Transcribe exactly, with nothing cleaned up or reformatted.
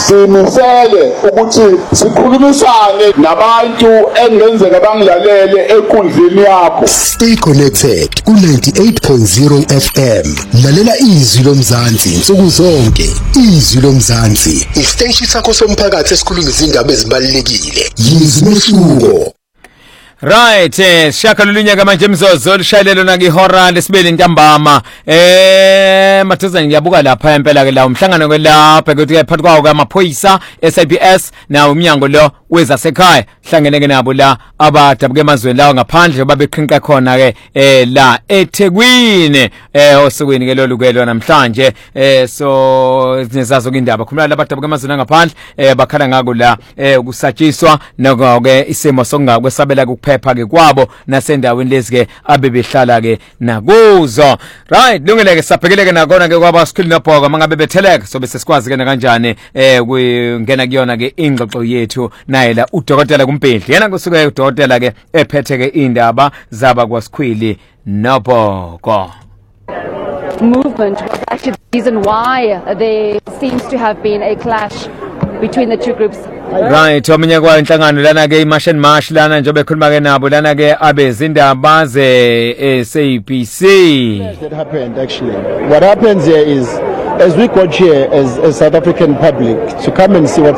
simisele ukuthi sikhulumisane nabantu engenzeka bangilalele enkundleni yakho. Stay connected ku ninety-eight point zero F M. Lalela izwi lomzansi insuku zonke. Izwi lomzansi, isiteshi sakho somphakathi esikhuluma izindaba ezibalulekile. Yizwi mehluko. Right, eh shaka lulunyaka manje mzozo lishayelelo na ngihora lesibili ntambama. Eh mathuza ngiyabuka lapha impela ke la umhlangano ke lapha ukuthi phakathi kwawo kamaphoyisa S A P S na umnyango lo wezasekhaya hlangeneke nabo la abadabuke emazweni lawo ngaphandle babeqhinqa khona ke eh la eThekwini eh osukwini ke lolu ke lo namhlanje eh so nizazo ke indaba khumula labadabuke emazweni ngaphandle eh bakhala ngako la eh ukusatshiswa noko ke isimo sokungakwesabela kuphepha ke kwabo nasendaweni lezi ke abebehlala ke nakuzo. Right, lungile ke sabhekeleke nakona ke kwaba sikhulu nobhoko mangabe betheleka so bese sikwazi ke kanjani eh kungena kuyona ke ingxoxo yethu naye la udokotela kumpendli yena kusuke udokotela ke ephethe ke indaba zaba kwaSikhwili nobhoko. Movement was actually the reason why there seems to have been a clash between the two groups. Right, omunye kwa inhlangano lana ke iMarch and March lana njobe khuluma ke nabo lana ke abezindaba ze S A P C. That happened actually. What happens here is, as we got here as a South African public to come and see what